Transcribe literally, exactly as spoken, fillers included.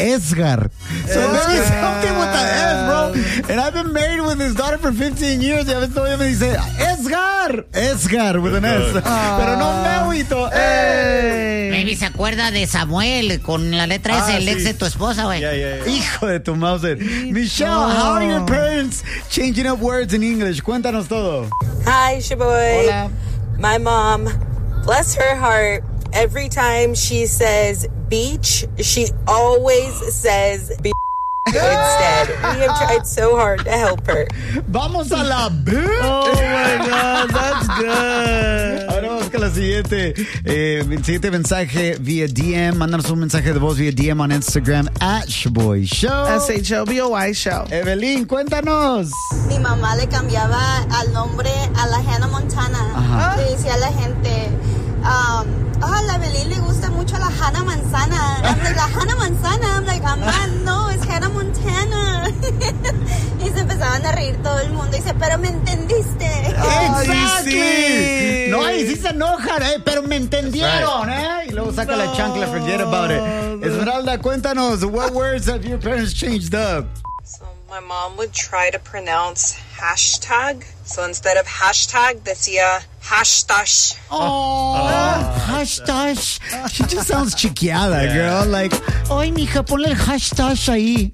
Esgar. So maybe something with the S, bro. And I've been married with his daughter for fifteen years. Y a veces todavía me dice, Esgar. Esgar with an S. Oh. Pero no Meuito. Hey. Maybe se acuerda de Samuel con la letra S, ah, el sí. ex de tu esposa, güey. Yeah, yeah, yeah. Hijo de tu mouse. Michelle, oh. how are your parents changing up words in English? Cuéntanos todo. Hi, Shaboy. Hola. My mom, bless her heart, every time she says beach, she always says beach instead. We have tried so hard to help her. Vamos a la beach. Oh my God, that's good. Ahora vamos con la siguiente, eh, el siguiente mensaje vía D M. Mándanos un mensaje de voz vía D M on Instagram at Shaboy Show. S H O B O Y Show. Evelyn, cuéntanos. Mi mamá le cambiaba al nombre a la Hannah Montana. Ajá. Le decía a la gente, um, oh, a la Evelyn le gusta mucho la Hannah Manzana. I'm like, la Hannah Manzana. I'm like, mamá, no, es Hannah Montana. Y se empezaban a reír todo el mundo. Y dice, pero me entendiste. Exactly. Sí. No, y sí se enojan, eh, pero me entendieron, right. ¿eh? Y luego saca no. la chancla, forget about it. Esmeralda, cuéntanos, what words have your parents changed up? So my mom would try to pronounce hashtag. So instead of hashtag, decía hashtash. Oh, oh. Hashtash. She just sounds chiquiada, yeah. girl. Like, ay, mija, ponle el hashtash ahí.